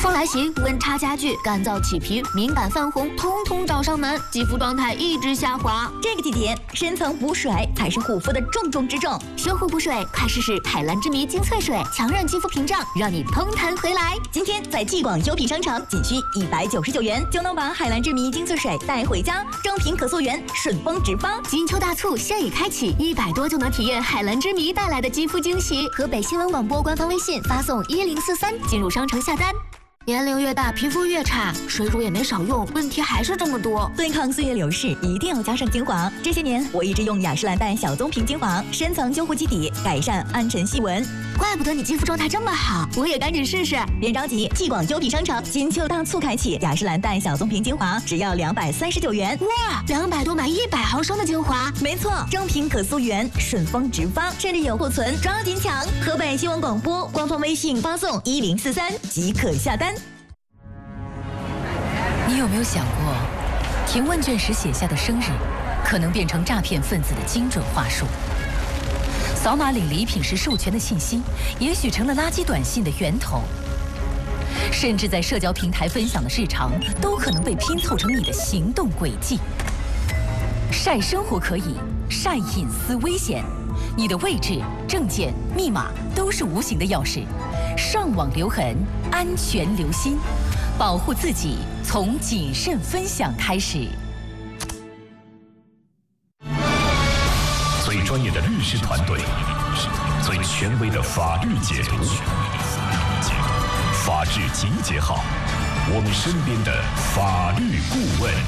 风来袭、温差加剧、干燥起皮、敏感泛红，通通找上门，肌肤状态一直下滑。 这个季节，深层补水才是护肤的重中之重。 修护补水，快试试海蓝之谜精粹水，强韧肌肤屏障，让你嘭弹回来。 今天在既广优品商场，仅需199元就能把海蓝之谜精粹水带回家，正品可溯源，顺丰直发。 金秋大促现已开启，100多就能体验海蓝之谜带来的肌肤惊喜。河北新闻广播官方微信发送1043进入商城下单。年龄越大，皮肤越差，水乳也没少用，问题还是这么多。 对抗岁月流逝，一定要加上精华。这些年，我一直用雅诗兰黛小棕瓶精华，深层修护基底，改善暗沉细纹。 怪不得你肌肤状态这么好，我也赶紧试试。 别着急，既广优品商场金秋大促开启，雅诗兰黛小棕瓶精华只要239元。 哇，200多买100毫升的精华， 没错，正品可溯源，顺丰直发，甚至有库存，抓紧抢！河北新闻广播官方微信发送1043即可下单。 你有没有想过，填问卷时写下的生日，可能变成诈骗分子的精准话术？扫码领礼品时授权的信息，也许成了垃圾短信的源头。甚至在社交平台分享的日常，都可能被拼凑成你的行动轨迹。晒生活可以，晒隐私危险。你的位置、证件、密码都是无形的钥匙，上网留痕，安全留心。保护自己，从谨慎分享开始。 最专业的律师团队，最权威的法律解读，法治集结号，我们身边的法律顾问。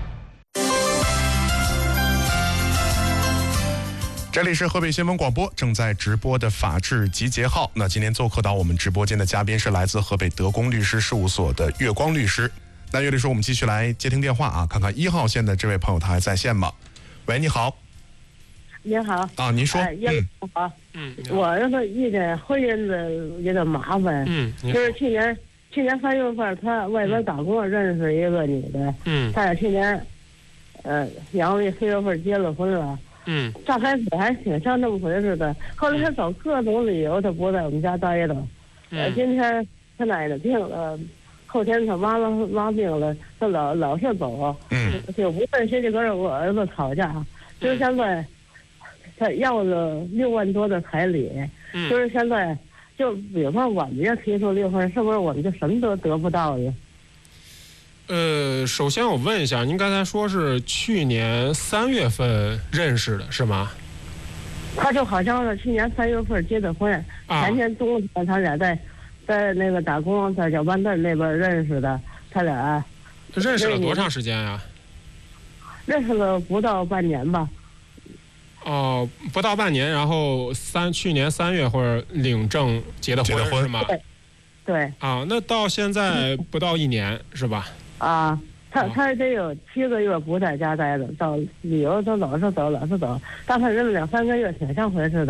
这里是河北新闻广播正在直播的法治集结号。那今天做客到我们直播间的嘉宾是来自河北德公律师事务所的月光律师。那岳律师，我们继续来接听电话啊，看看1号线的这位朋友他还在线吗？喂，你好。 你好啊，您说。 好。我这个遇见婚姻的有点麻烦。就是去年3月份，他外边打工认识一个女的。他俩去年阳历4月份结了婚了。刚开始还挺像那么回事的，后来他找各种理由，他不在我们家待了。今天他奶奶病了，后天他妈病了，他老是走。就不问谁就跟我儿子吵架，就是现在他要了6万多的彩礼，就是现在就比方我们要提出离婚，是不是我们就什么都得不到呀？ 首先我问一下，您刚才说是去年3月份认识的是吗？ 他就好像是去年3月份结的婚，前年冬天他俩在那个打工，在搅拌店那边认识的，他俩认识了多长时间呀？ 认识了不到半年吧。 哦，不到半年，然后去年3月份领证结的婚是吗？ 对。 啊，那到现在不到1年是吧？ 他得有7个月不在家待着，找理由都老是走，但他认了2、3个月挺像回事的。